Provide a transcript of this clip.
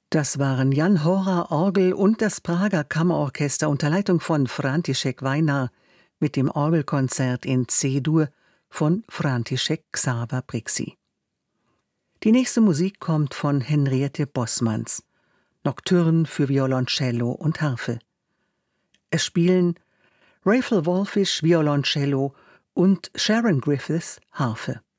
Das waren Jan Horer Orgel und das Prager Kammerorchester unter Leitung von František Vajna mit dem Orgelkonzert in C-Dur von František Xaver Brixi. Die nächste Musik kommt von Henriette Bossmanns, Nocturne für Violoncello und Harfe. Es spielen Rachel Wolfish Violoncello und Sharon Griffiths Harfe.